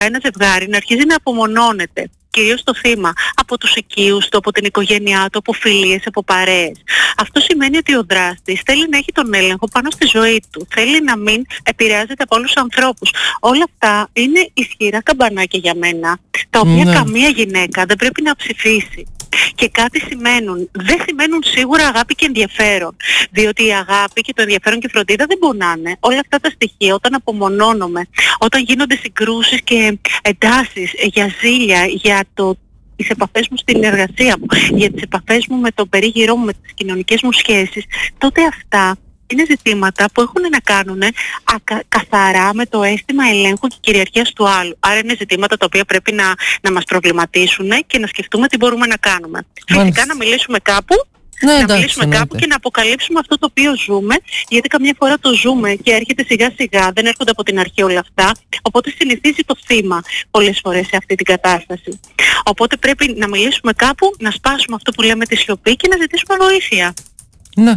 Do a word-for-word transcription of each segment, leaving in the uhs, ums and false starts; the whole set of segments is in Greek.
ένα ζευγάρι να αρχίζει να απομονώνεται, κυρίως το θύμα, από τους οικείους του, από την οικογένειά του, από φιλίες, από παρέες. Αυτό σημαίνει ότι ο δράστης θέλει να έχει τον έλεγχο πάνω στη ζωή του. Θέλει να μην επηρεάζεται από όλους τους ανθρώπους. Όλα αυτά είναι ισχυρά καμπανάκια για μένα, τα οποία ναι. καμία γυναίκα δεν πρέπει να ψηφίσει. Και κάτι σημαίνουν. Δεν σημαίνουν σίγουρα αγάπη και ενδιαφέρον. Διότι η αγάπη και το ενδιαφέρον και η φροντίδα δεν πονάνε. Όλα αυτά τα στοιχεία όταν απομονώνομαι, όταν γίνονται συγκρούσεις και εντάσεις για ζήλια, για το, τις επαφές μου στην εργασία μου, για τις επαφές μου με τον περίγυρό μου, με τις κοινωνικές μου σχέσεις, τότε αυτά είναι ζητήματα που έχουν να κάνουν ακα, καθαρά με το αίσθημα ελέγχου και κυριαρχίας του άλλου. Άρα είναι ζητήματα τα οποία πρέπει να, να μας προβληματίσουν και να σκεφτούμε τι μπορούμε να κάνουμε. Μάλιστα. Φυσικά να μιλήσουμε κάπου, ναι, να εντάξει, μιλήσουμε ναι, κάπου ναι. και να αποκαλύψουμε αυτό το οποίο ζούμε, γιατί καμιά φορά το ζούμε και έρχεται σιγά σιγά, δεν έρχονται από την αρχή όλα αυτά, οπότε συνηθίζει το θύμα πολλές φορές σε αυτή την κατάσταση. Οπότε πρέπει να μιλήσουμε κάπου, να σπάσουμε αυτό που λέμε τη σιωπή και να ζητήσουμε βοήθεια. Ναι.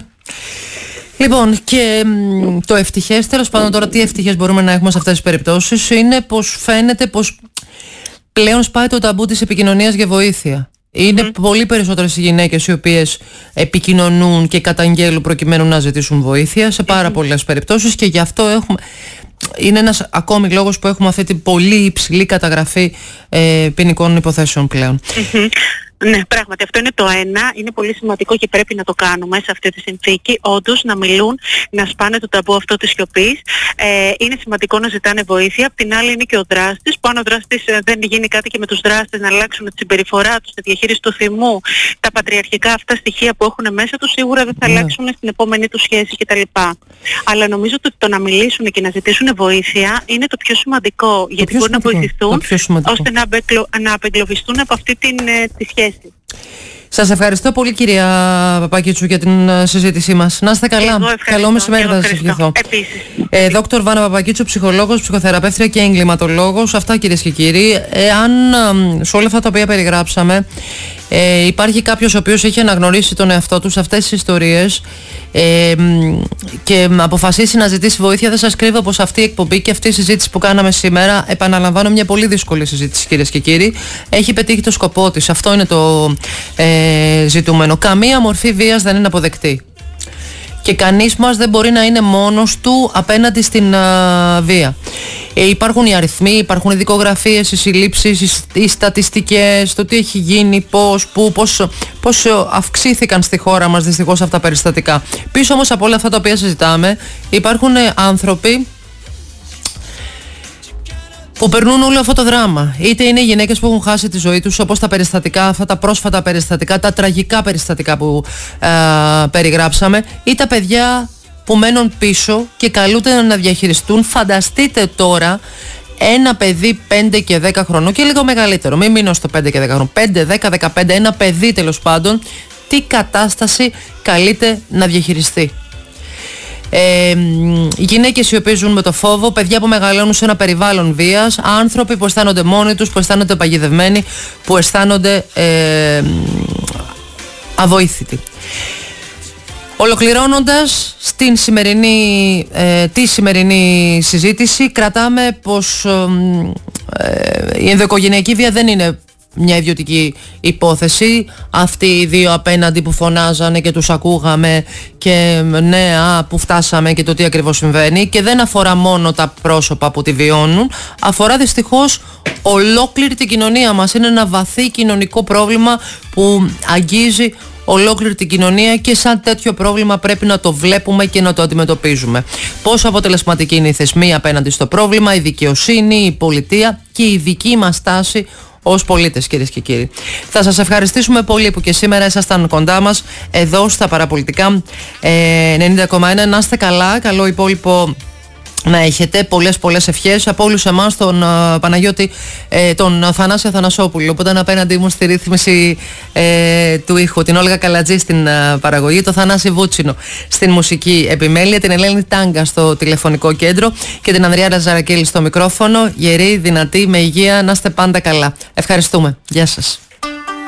Λοιπόν, και μ, το ευτυχές, τέλος πάντων τώρα τι ευτυχές μπορούμε να έχουμε σε αυτές τις περιπτώσεις, είναι πως φαίνεται πως πλέον σπάει το ταμπού της επικοινωνίας για βοήθεια. Είναι mm. πολύ περισσότερες οι γυναίκες οι οποίες επικοινωνούν και καταγγέλουν προκειμένου να ζητήσουν βοήθεια σε πάρα mm. πολλές περιπτώσεις, και γι' αυτό έχουμε... είναι ένας ακόμη λόγος που έχουμε αυτή την πολύ υψηλή καταγραφή ε, ποινικών υποθέσεων πλέον. Mm-hmm. Ναι, πράγματι αυτό είναι το ένα. Είναι πολύ σημαντικό και πρέπει να το κάνουμε σε αυτή τη συνθήκη. Όντως να μιλούν, να σπάνε το ταμπού αυτό της σιωπής. Ε, είναι σημαντικό να ζητάνε βοήθεια. Απ' την άλλη είναι και ο δράστης, που αν ο δράστης ε, δεν γίνει κάτι και με τους δράστες να αλλάξουν τη συμπεριφορά τους, τη διαχείριση του θυμού, τα πατριαρχικά αυτά στοιχεία που έχουν μέσα τους, σίγουρα δεν θα yeah. αλλάξουν στην επόμενη τους σχέση κτλ. Αλλά νομίζω ότι το να μιλήσουν και να ζητήσουν βοήθεια είναι το πιο σημαντικό, το γιατί μπορούν να βοηθηθούν ώστε να, απεγκλω... να απεγκλωβιστούν από αυτή την, ε, τη σχέση. Σας ευχαριστώ πολύ, κυρία Παπακίτσου, για την συζήτησή μας. Να είστε καλά. Καλό μεσημέρι, θα σας ευχηθώ. Ε, Δόκτωρ Βάνα Παπακίτσου, ψυχολόγος, ψυχοθεραπεύτρια και εγκληματολόγος. Αυτά, κυρίες και κύριοι. Εάν σε όλα αυτά τα οποία περιγράψαμε ε, υπάρχει κάποιος ο οποίος έχει αναγνωρίσει τον εαυτό του σε αυτές τις ιστορίες ε, και αποφασίσει να ζητήσει βοήθεια, δεν σας κρύβω πως αυτή η εκπομπή και αυτή η συζήτηση που κάναμε σήμερα, επαναλαμβάνω, μια πολύ δύσκολη συζήτηση, κυρίες και κύριοι, έχει πετύχει το σκοπό της. Αυτό είναι το ε, ζητούμενο. Καμία μορφή βίας δεν είναι αποδεκτή. Και κανείς μας δεν μπορεί να είναι μόνος του απέναντι στην α, βία. Ε, υπάρχουν οι αριθμοί, υπάρχουν οι δικογραφίες, οι συλλήψεις, οι, οι στατιστικές, το τι έχει γίνει, πώς, πού, πώς, πώς αυξήθηκαν στη χώρα μας δυστυχώς αυτά τα περιστατικά. Πίσω όμως από όλα αυτά τα οποία συζητάμε υπάρχουν ε, άνθρωποι που περνούν όλο αυτό το δράμα. Είτε είναι γυναίκες που έχουν χάσει τη ζωή τους, όπως τα περιστατικά, αυτά τα πρόσφατα περιστατικά, τα τραγικά περιστατικά που ε, περιγράψαμε, ή τα παιδιά που μένουν πίσω και καλούνται να διαχειριστούν. Φανταστείτε τώρα ένα παιδί πέντε και δέκα χρονών και λίγο μεγαλύτερο, μην μείνω στο πέντε και δέκα χρονών, πέντε, δέκα, δεκαπέντε, ένα παιδί τέλος πάντων, τι κατάσταση καλείται να διαχειριστεί. Ε, γυναίκες οι οποίες ζουν με το φόβο, παιδιά που μεγαλώνουν σε ένα περιβάλλον βίας, άνθρωποι που αισθάνονται μόνοι τους, που αισθάνονται παγιδευμένοι, που αισθάνονται ε, αβοήθητοι. Ολοκληρώνοντας στην σημερινή, ε, τη σημερινή συζήτηση, κρατάμε πως ε, η ενδοοικογενειακή βία δεν είναι μια ιδιωτική υπόθεση. Αυτοί οι δύο απέναντι που φωνάζανε και τους ακούγαμε και ναι, α, που φτάσαμε και το τι ακριβώς συμβαίνει, και δεν αφορά μόνο τα πρόσωπα που τη βιώνουν, αφορά δυστυχώς ολόκληρη την κοινωνία μας. Είναι ένα βαθύ κοινωνικό πρόβλημα που αγγίζει ολόκληρη την κοινωνία, και σαν τέτοιο πρόβλημα πρέπει να το βλέπουμε και να το αντιμετωπίζουμε. Πόσο αποτελεσματική είναι η θεσμή απέναντι στο πρόβλημα, η δικαιοσύνη, η πολιτεία και η δική μας τάση ως πολίτες, κυρίες και κύριοι. Θα σας ευχαριστήσουμε πολύ που και σήμερα ήσασταν κοντά μας εδώ στα Παραπολιτικά ενενήντα κόμμα ένα. Να είστε καλά, καλό υπόλοιπο να έχετε, πολλές πολλές ευχές από όλους εμάς, τον uh, Παναγιώτη, ε, τον Θανάση Αθανασόπουλο που ήταν απέναντί μου στη ρύθμιση ε, του ήχου, την Όλγα Καλατζή στην uh, παραγωγή, τον Θανάση Βούτσινο στην μουσική επιμέλεια, την Ελένη Τάγκα στο τηλεφωνικό κέντρο και την Ανδρέα Λαζαρακέλη στο μικρόφωνο. Γεροί, δυνατοί, με υγεία, να είστε πάντα καλά. Ευχαριστούμε. Γεια σας.